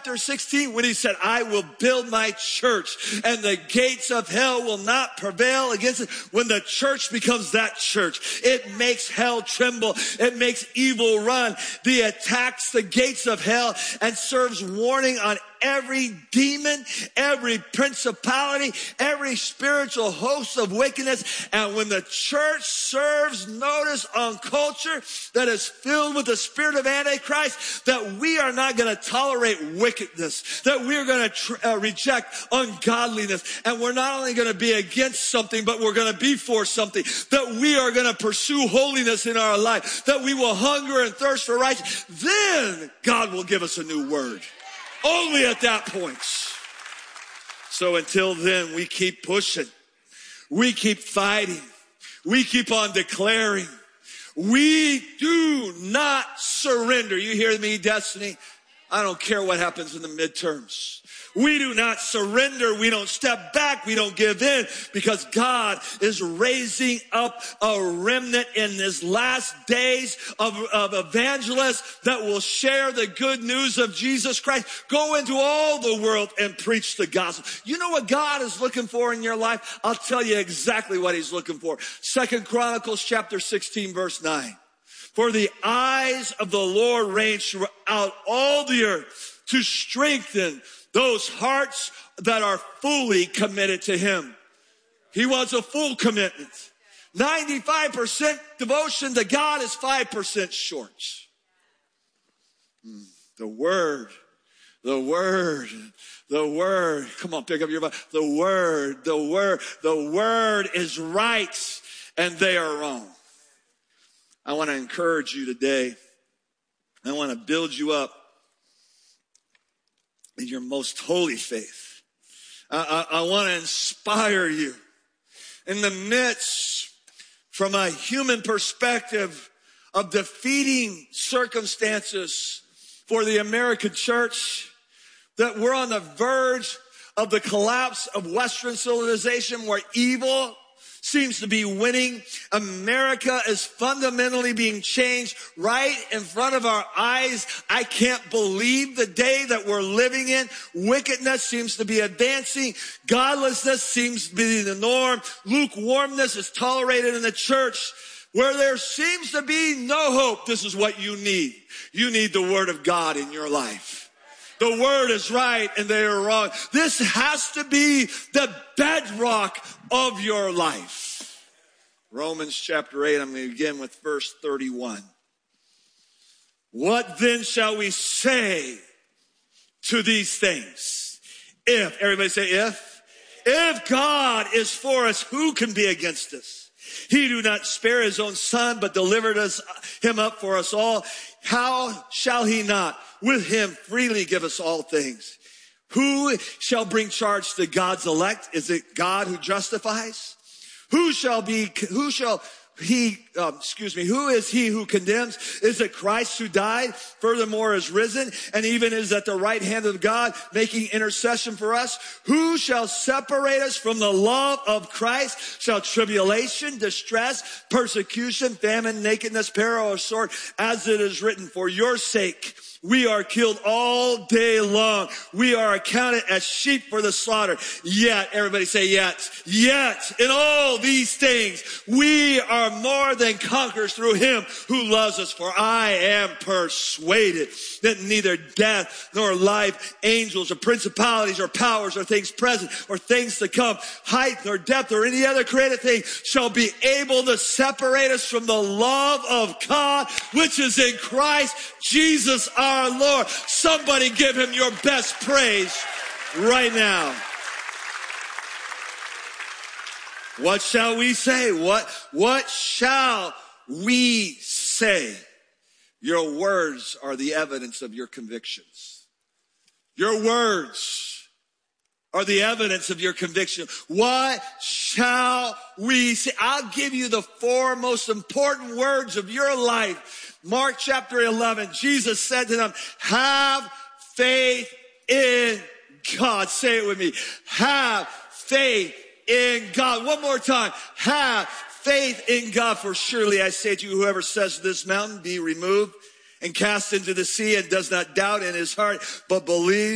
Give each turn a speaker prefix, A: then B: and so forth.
A: chapter 16 when he said, I will build my church and the gates of hell will not prevail against it. When the church becomes that church, it makes hell tremble. It makes evil run. It attacks the gates of hell and serves warning on every demon, every principality, every spiritual host of wickedness. And when the church serves notice on culture that is filled with the spirit of Antichrist, that we are not going to tolerate wickedness, that we are going to reject ungodliness, and we're not only going to be against something, but we're going to be for something, that we are going to pursue holiness in our life, that we will hunger and thirst for righteousness, then God will give us a new word. Only at that point. So until then, we keep pushing. We keep fighting. We keep on declaring. We do not surrender. You hear me, Destiny? I don't care what happens in the midterms. We do not surrender. We don't step back. We don't give in, because God is raising up a remnant in these last days of evangelists that will share the good news of Jesus Christ. Go into all the world and preach the gospel. You know what God is looking for in your life? I'll tell you exactly what he's looking for. 2 Chronicles chapter 16 verse 9. For the eyes of the Lord range throughout all the earth to strengthen those hearts that are fully committed to him. He wants a full commitment. 95% devotion to God is 5% short. The word. Come on, pick up your Bible. The word is right and they are wrong. I want to encourage you today. I want to build you up in your most holy faith. I want to inspire you in the midst, from a human perspective, of defeating circumstances for the American church, that we're on the verge of the collapse of Western civilization, where evil seems to be winning. America is fundamentally being changed right in front of our eyes. I can't believe the day that we're living in. Wickedness seems to be advancing. Godlessness seems to be the norm. Lukewarmness is tolerated in the church. Where there seems to be no hope, this is what you need. You need the word of God in your life. The word is right and they are wrong. This has to be the bedrock of your life. Romans chapter 8, I'm going to begin with verse 31. What then shall we say to these things? If, everybody say if. If God is for us, who can be against us? He do not spare his own son, but delivered him up for us all. How shall he not with him freely give us all things? Who shall bring charge to God's elect? Is it God who justifies? Who is he who condemns? Is it Christ who died, furthermore is risen, and even is at the right hand of God, making intercession for us? Who shall separate us from the love of Christ? Shall tribulation, distress, persecution, famine, nakedness, peril, or sword? As it is written, for your sake we are killed all day long. We are accounted as sheep for the slaughter. Yet, everybody say yet. Yet, in all these things, we are more than conquerors through him who loves us. For I am persuaded that neither death nor life, angels or principalities or powers or things present or things to come, height or depth or any other created thing shall be able to separate us from the love of God, which is in Christ Jesus our Lord. Somebody give him your best praise right now. What shall we say? What shall we say? Your words are the evidence of your convictions. Your words are the evidence of your conviction. What shall we say? I'll give you the 4 most important words of your life. Mark chapter 11, Jesus said to them, have faith in God. Say it with me. Have faith in God. One more time. Have faith in God. For surely I say to you, whoever says to this mountain, be removed and cast into the sea, and does not doubt in his heart, but believes